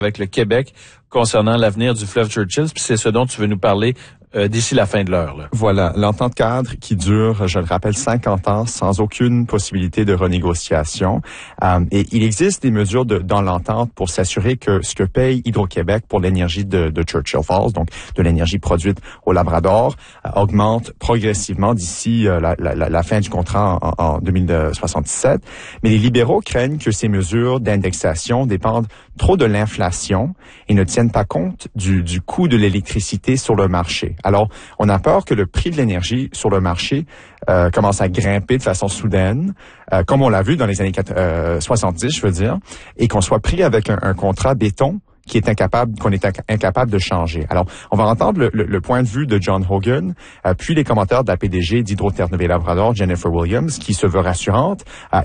avec le Québec concernant l'avenir du fleuve Churchill, puis c'est ce dont tu veux nous parler d'ici la fin de l'heure. Là. Voilà, l'entente cadre qui dure, je le rappelle, 50 ans sans aucune possibilité de renégociation. Et il existe des mesures dans l'entente pour s'assurer que ce que paye Hydro-Québec pour l'énergie de Churchill Falls, donc de l'énergie produite au Labrador, augmente progressivement d'ici la fin du contrat en 2077. Mais les libéraux craignent que ces mesures d'indexation dépendent trop de l'inflation et ne tiennent pas compte du coût de l'électricité sur le marché. Alors, on a peur que le prix de l'énergie sur le marché commence à grimper de façon soudaine, comme on l'a vu dans les années 70, je veux dire, et qu'on soit pris avec un contrat béton qu'on est incapable de changer. Alors, on va entendre le point de vue de John Hogan, puis les commentaires de la PDG d'Hydro-Terre-Neuve et Labrador, Jennifer Williams, qui se veut rassurante,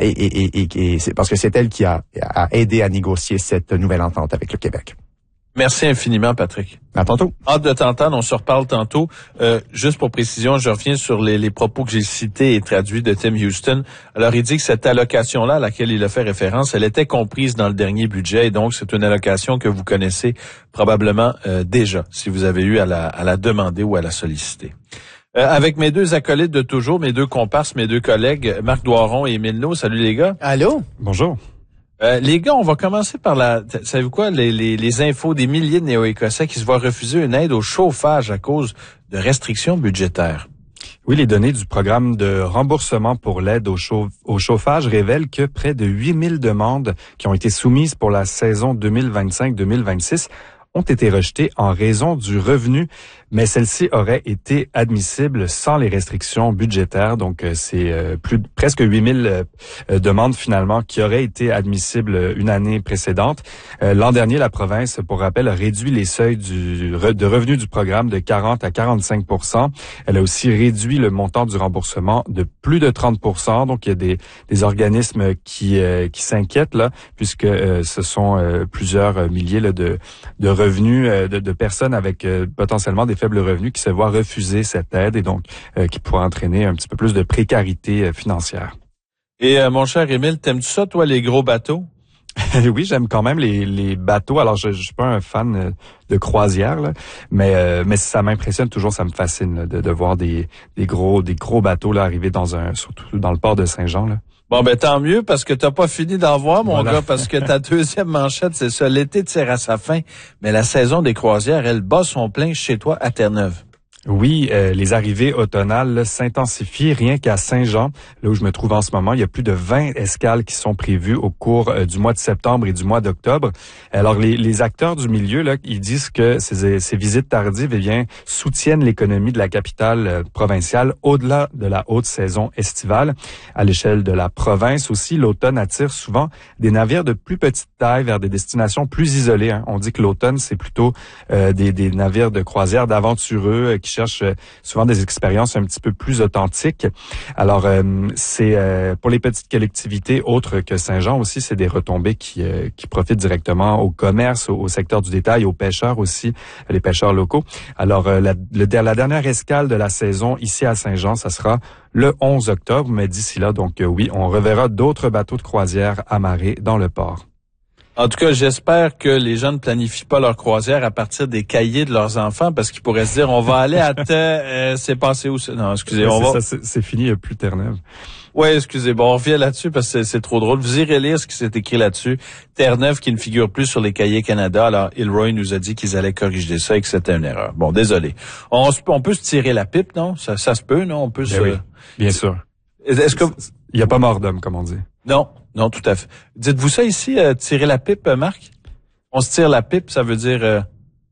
et c'est parce que c'est elle qui a aidé à négocier cette nouvelle entente avec le Québec. Merci infiniment, Patrick. À tantôt. Hâte de t'entendre, on se reparle tantôt. Juste pour précision, je reviens sur les propos que j'ai cités et traduits de Tim Houston. Alors, il dit que cette allocation-là à laquelle il a fait référence, elle était comprise dans le dernier budget et donc c'est une allocation que vous connaissez probablement déjà, si vous avez eu à la demander ou à la solliciter. Avec mes deux acolytes de toujours, mes deux comparses, mes deux collègues, Marc Doiron et Émile Naud. Salut les gars. Allô? Bonjour. Les gars, on va commencer par savez-vous quoi, les infos des milliers de Néo-Écossais qui se voient refuser une aide au chauffage à cause de restrictions budgétaires. Oui, les données du programme de remboursement pour l'aide au chauffage révèlent que près de 8000 demandes qui ont été soumises pour la saison 2025-2026 ont été rejetées en raison du revenu, mais celle-ci aurait été admissible sans les restrictions budgétaires. Donc, c'est presque 8000 demandes finalement qui auraient été admissibles une année précédente. L'an dernier, la province, pour rappel, a réduit les seuils de revenus du programme de 40 à 45 %. Elle a aussi réduit le montant du remboursement de plus de 30 %. Donc, il y a des organismes qui s'inquiètent là, puisque ce sont plusieurs milliers là, de revenus de personnes avec potentiellement des faibles revenus qui se voient refuser cette aide et donc qui pourrait entraîner un petit peu plus de précarité financière. Et mon cher Émile, t'aimes-tu ça, toi, les gros bateaux? Oui, j'aime quand même les bateaux. Alors, je suis pas un fan de croisière, là, mais ça m'impressionne toujours, ça me fascine là, de voir des gros bateaux là arriver surtout dans le port de Saint-Jean là. Bon, ben tant mieux, parce que t'as pas fini d'en voir, mon gars, parce que ta deuxième manchette, c'est ça. L'été tire à sa fin, mais la saison des croisières, elle bat son plein chez toi à Terre-Neuve. Oui, les arrivées automnales là, s'intensifient rien qu'à Saint-Jean, là où je me trouve en ce moment. Il y a plus de 20 escales qui sont prévues au cours du mois de septembre et du mois d'octobre. Alors, les acteurs du milieu, là, ils disent que ces visites tardives, eh bien, soutiennent l'économie de la capitale provinciale au-delà de la haute saison estivale. À l'échelle de la province aussi, l'automne attire souvent des navires de plus petite taille vers des destinations plus isolées. Hein. On dit que l'automne, c'est plutôt des navires de croisière d'aventureux qui cherchent souvent des expériences un petit peu plus authentiques. Alors, c'est pour les petites collectivités autres que Saint-Jean aussi, c'est des retombées qui profitent directement au commerce, au secteur du détail, aux pêcheurs aussi, les pêcheurs locaux. Alors, la dernière escale de la saison ici à Saint-Jean, ça sera le 11 octobre, mais d'ici là, donc oui, on reverra d'autres bateaux de croisière amarrés dans le port. En tout cas, j'espère que les gens ne planifient pas leur croisière à partir des cahiers de leurs enfants, parce qu'ils pourraient se dire, on va aller à c'est passé où ça? Non, excusez, c'est fini, il n'y a plus Terre-Neuve. Oui, excusez, bon, on revient là-dessus parce que c'est trop drôle. Vous irez lire ce qui s'est écrit là-dessus. Terre-Neuve qui ne figure plus sur les cahiers Canada. Alors, Ilroy nous a dit qu'ils allaient corriger ça et que c'était une erreur. Bon, désolé. On peut se tirer la pipe, non? Ça se peut, non? On peut Oui, bien sûr. Est-ce que... Il n'y a pas mort d'homme, comme on dit. Non, tout à fait. Dites-vous ça ici, tirer la pipe, Marc? On se tire la pipe, ça veut dire...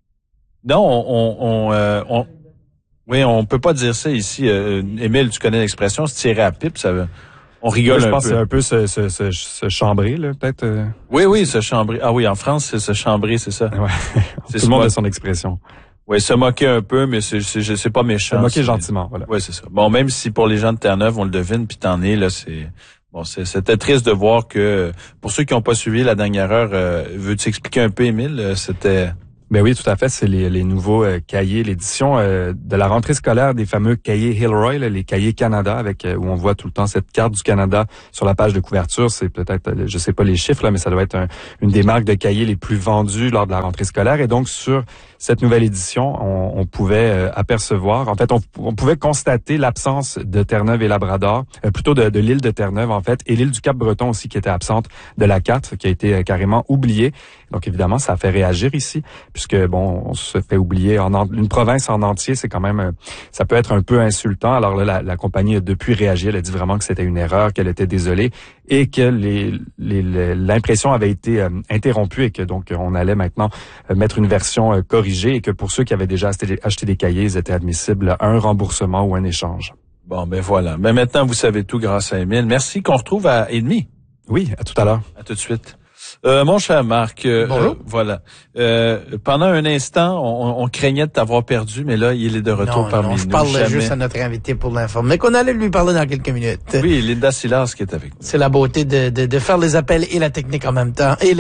Non, oui, on peut pas dire ça ici. Émile, tu connais l'expression, se tirer à pipe, ça veut... On rigole je un peu. Je pense que c'est un peu se chambrer, là, peut-être. Oui, se chambrer. Ah oui, en France, c'est se chambrer, c'est ça. Ouais. Tout le monde a son expression. Oui, se moquer un peu, mais c'est pas méchant. Se moquer gentiment, voilà. Oui, c'est ça. Bon, même si pour les gens de Terre-Neuve, on le devine, puis t'en es, là, c'est... Bon, c'était triste de voir que, pour ceux qui n'ont pas suivi la dernière heure, veux-tu expliquer un peu, Émile? C'était... Ben oui, tout à fait. C'est les nouveaux cahiers, l'édition de la rentrée scolaire des fameux cahiers Hilroy, là, les cahiers Canada, avec où on voit tout le temps cette carte du Canada sur la page de couverture. C'est peut-être, je sais pas les chiffres là, mais ça doit être une des marques de cahiers les plus vendues lors de la rentrée scolaire. Et donc sur cette nouvelle édition, on pouvait apercevoir, en fait, on pouvait constater l'absence de Terre-Neuve et Labrador, plutôt de l'île de Terre-Neuve en fait, et l'île du Cap-Breton aussi qui était absente de la carte, qui a été carrément oubliée. Donc évidemment, ça a fait réagir ici, puisque bon, on se fait oublier une province en entier, c'est quand même, ça peut être un peu insultant. Alors là, la compagnie a depuis réagi, elle a dit vraiment que c'était une erreur, qu'elle était désolée et que l'impression avait été interrompue et que donc on allait maintenant mettre une version corrigée et que pour ceux qui avaient déjà acheté des cahiers, ils étaient admissibles à un remboursement ou un échange. Bon, ben voilà. Ben maintenant, vous savez tout grâce à Émile. Merci, qu'on retrouve à 1h30. Oui, à tout à l'heure. À tout de suite. Mon cher Marc, voilà. Pendant un instant, on craignait de t'avoir perdu, mais là, il est de retour parmi nous. Je parle juste à notre invité pour l'informer qu'on allait lui parler dans quelques minutes. Oui, Linda Silas qui est avec nous. C'est la beauté de faire les appels et la technique en même temps et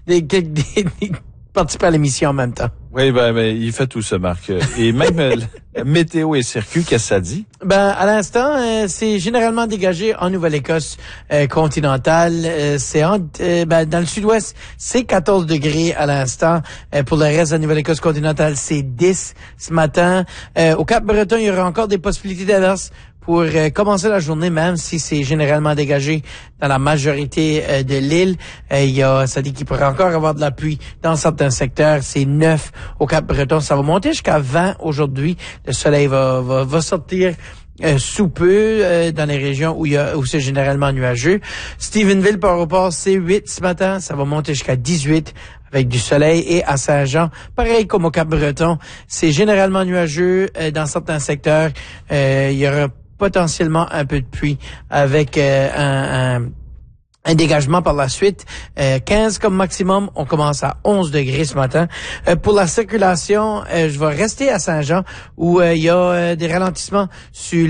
participer à l'émission en même temps. Oui, ben il fait tout ça, Marc. Et même la météo et circuit, qu'est-ce que ça dit? Ben, à l'instant, c'est généralement dégagé en Nouvelle-Écosse continentale. C'est dans le sud-ouest, c'est 14 degrés à l'instant. Pour le reste de la Nouvelle-Écosse continentale, c'est 10 ce matin. Au Cap-Breton, il y aura encore des possibilités d'averses pour commencer la journée, même si c'est généralement dégagé dans la majorité de l'île. Ça dit qu'il pourrait encore avoir de la pluie dans certains secteurs. C'est 9 au Cap-Breton. Ça va monter jusqu'à 20 aujourd'hui. Le soleil va sortir sous peu dans les régions où c'est généralement nuageux. Stephenville, par rapport, c'est 8 ce matin. Ça va monter jusqu'à 18 avec du soleil. Et à Saint-Jean, pareil comme au Cap-Breton, c'est généralement nuageux dans certains secteurs. Il y aura potentiellement un peu de pluie avec un dégagement par la suite. 15 comme maximum. On commence à 11 degrés ce matin. Pour la circulation, je vais rester à Saint-Jean où il y a des ralentissements sur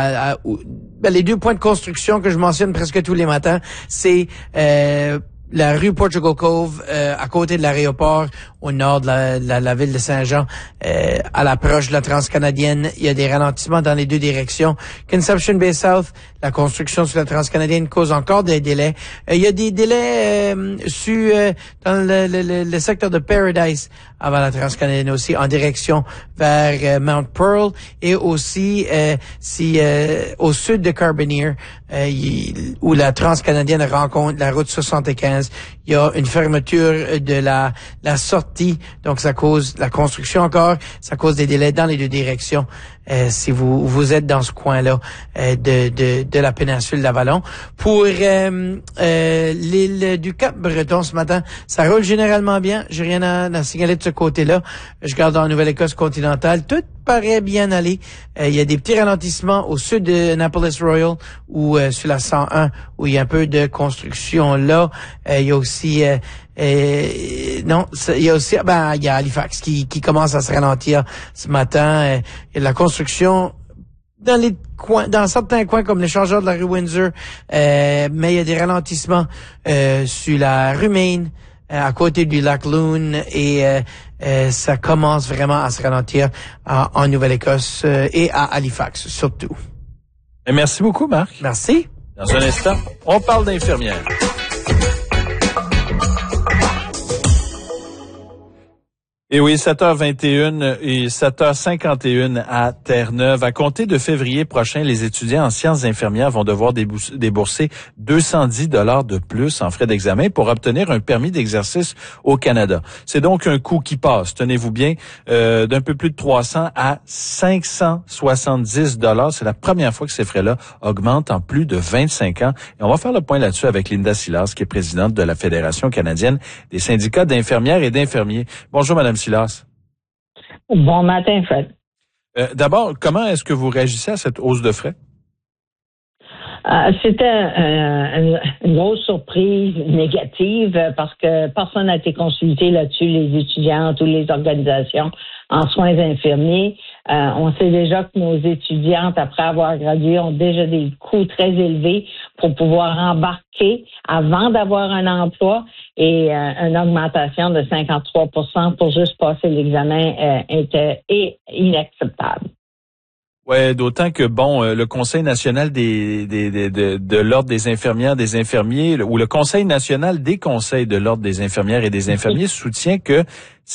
les 2 points de construction que je mentionne presque tous les matins. C'est la rue Portugal Cove, à côté de l'aéroport, au nord de la ville de Saint-Jean, à l'approche de la Transcanadienne. Il y a des ralentissements dans les 2 directions. Conception Bay South, la construction sur la Transcanadienne cause encore des délais. Il y a des délais dans le secteur de Paradise avant la Transcanadienne aussi, en direction vers Mount Pearl, et aussi au sud de Carbonear, où la Transcanadienne rencontre la route 75. Il y a une fermeture de la sortie, donc ça cause la construction encore, ça cause des délais dans les 2 directions. Si vous êtes dans ce coin-là de la péninsule d'Avalon. Pour l'île du Cap-Breton ce matin, ça roule généralement bien. J'ai rien à signaler de ce côté-là. Je regarde dans la Nouvelle-Écosse continentale. Tout paraît bien aller. Il y a des petits ralentissements au sud de Annapolis Royal ou sur la 101 où il y a un peu de construction là. Il y a aussi il y a Halifax qui commence à se ralentir ce matin. Il y a de la construction dans certains coins comme l'échangeur de la rue Windsor, mais il y a des ralentissements sur la rue Main, à côté du lac Loon, et ça commence vraiment à se ralentir en Nouvelle-Écosse et à Halifax surtout. Et merci beaucoup, Marc. Merci. Dans un instant, on parle d'infirmières. Et oui, 7h21 et 7h51 à Terre-Neuve. À compter de février prochain, les étudiants en sciences infirmières vont devoir débourser 210 $ de plus en frais d'examen pour obtenir un permis d'exercice au Canada. C'est donc un coût qui passe, tenez-vous bien, d'un peu plus de 300 à 570 $. C'est la première fois que ces frais-là augmentent en plus de 25 ans. Et on va faire le point là-dessus avec Linda Silas, qui est présidente de la Fédération canadienne des syndicats d'infirmières et d'infirmiers. Bonjour, Madame Silas. Bon matin, Fred. D'abord, comment est-ce que vous réagissez à cette hausse de frais? C'était une grosse surprise négative parce que personne n'a été consulté là-dessus, les étudiantes ou les organisations en soins infirmiers. On sait déjà que nos étudiantes, après avoir gradué, ont déjà des coûts très élevés pour pouvoir embarquer avant d'avoir un emploi et une augmentation de 53 pour juste passer l'examen était inacceptable. Ouais, d'autant que le Conseil national de l'ordre des infirmières, des infirmiers, ou le Conseil national des conseils de l'ordre des infirmières et des infirmiers soutient que